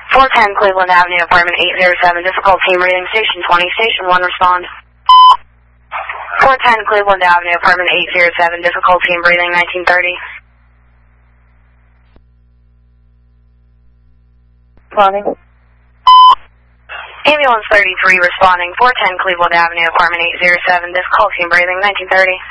410 Cleveland Avenue, apartment 807, difficulty in breathing, station 20, station 1, respond. 410 Cleveland Avenue, apartment 807, difficulty in breathing, 1930. Responding. Ambulance 33 responding, 410 Cleveland Avenue, apartment 807, difficulty in breathing, 1930.